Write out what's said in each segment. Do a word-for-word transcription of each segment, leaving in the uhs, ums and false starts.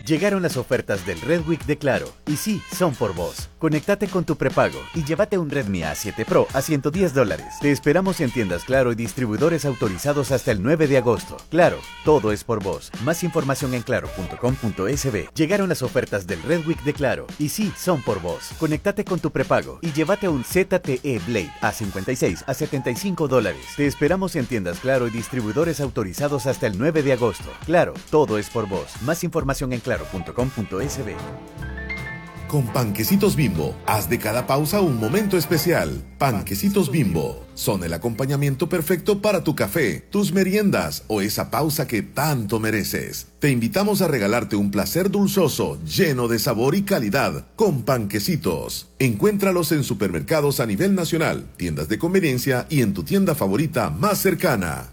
Llegaron las ofertas del Red Week de Claro, y sí, son por vos. Conéctate con tu prepago y llévate un Redmi A siete Pro a ciento diez dólares. Te esperamos en tiendas Claro y distribuidores autorizados hasta el nueve de agosto. Claro, todo es por vos. Más información en claro punto com punto es be. Llegaron las ofertas del Red Week de Claro, y sí, son por vos. Conéctate con tu prepago y llévate un Z T E Blade A cincuenta y seis a setenta y cinco dólares. Te esperamos en tiendas Claro y distribuidores autorizados hasta el nueve de agosto. Claro, todo es por vos. Más información en claro punto com punto es be. Con Panquecitos Bimbo, haz de cada pausa un momento especial. Panquecitos Bimbo son el acompañamiento perfecto para tu café, tus meriendas o esa pausa que tanto mereces. Te invitamos a regalarte un placer dulzoso, lleno de sabor y calidad, con Panquecitos. Encuéntralos en supermercados a nivel nacional, tiendas de conveniencia y en tu tienda favorita más cercana.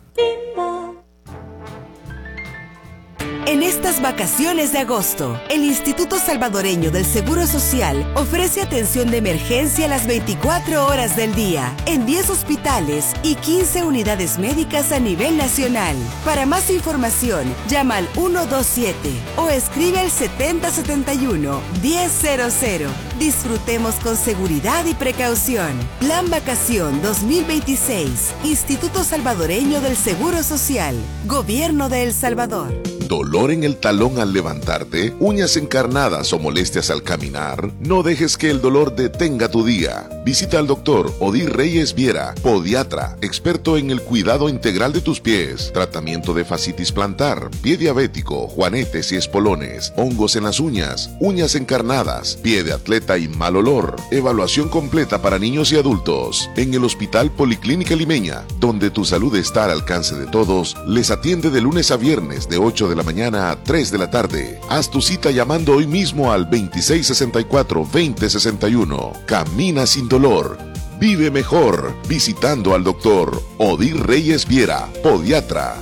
En estas vacaciones de agosto, el Instituto Salvadoreño del Seguro Social ofrece atención de emergencia las veinticuatro horas del día en diez hospitales y quince unidades médicas a nivel nacional. Para más información, llama al ciento veintisiete o escribe al setenta setenta y uno diez cero cero. Disfrutemos con seguridad y precaución. Plan Vacación dos mil veintiséis. Instituto Salvadoreño del Seguro Social. Gobierno de El Salvador. ¿Dolor en el talón al levantarte? ¿Uñas encarnadas o molestias al caminar? No dejes que el dolor detenga tu día. Visita al doctor Odir Reyes Viera, podiatra, experto en el cuidado integral de tus pies, tratamiento de fascitis plantar, pie diabético, juanetes y espolones, hongos en las uñas, uñas encarnadas, pie de atleta y mal olor. Evaluación completa para niños y adultos. En el Hospital Policlínica Limeña, donde tu salud está al alcance de todos, les atiende de lunes a viernes de ocho de la mañana a tres de la tarde. Haz tu cita llamando hoy mismo al veintiséis sesenta y cuatro veinte sesenta y uno. Camina sin dolor. Vive mejor visitando al doctor Odir Reyes Viera, podiatra.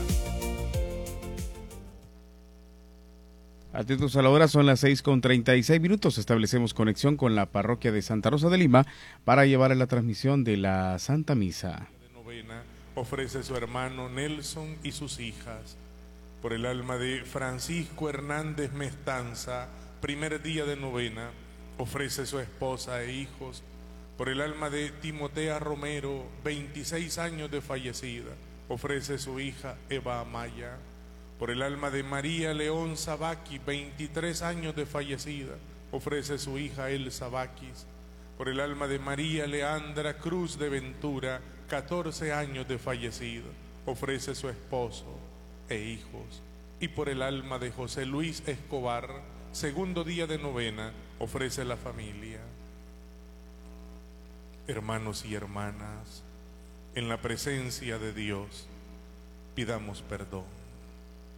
Atentos a la hora, son las seis con treinta y seis minutos. Establecemos conexión con la parroquia de Santa Rosa de Lima para llevar a la transmisión de la Santa Misa. De novena ofrece su hermano Nelson y sus hijas. Por el alma de Francisco Hernández Mestanza, primer día de novena, ofrece su esposa e hijos. Por el alma de Timotea Romero, veintiséis años de fallecida, ofrece su hija Eva Amaya. Por el alma de María León Sabaki, veintitrés años de fallecida, ofrece su hija Elsa Bakis. Por el alma de María Leandra Cruz de Ventura, catorce años de fallecida, ofrece su esposo e hijos. Y por el alma de José Luis Escobar, segundo día de novena, ofrece la familia. Hermanos y hermanas, en la presencia de Dios, pidamos perdón.